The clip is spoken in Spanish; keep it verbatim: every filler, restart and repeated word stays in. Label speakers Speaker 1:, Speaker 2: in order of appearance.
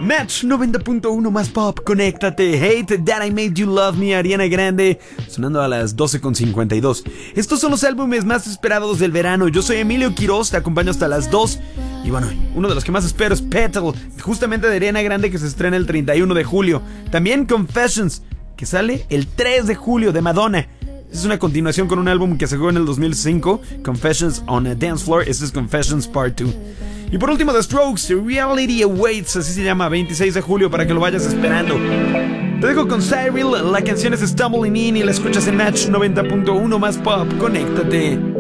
Speaker 1: Match noventa punto uno más pop, conéctate. Hate That I Made You Love Me, Ariana Grande, sonando a las doce con cincuenta y dos. Estos son los álbumes más esperados del verano. Yo soy Emilio Quiroz, te acompaño hasta las dos. Y bueno, uno de los que más espero es Petal, justamente de Ariana Grande, que se estrena el treinta y uno de julio. También Confessions, que sale el tres de julio, de Madonna. Es una continuación con un álbum que sacó en el dos mil cinco, Confessions on a Dance Floor. Este es Confessions Part dos. Y por último, The Strokes, Reality Awaits, así se llama, veintiséis de julio, para que lo vayas esperando. Te dejo con Cyril, la canción es Stumbling In y la escuchas en Match noventa punto uno más pop, conéctate.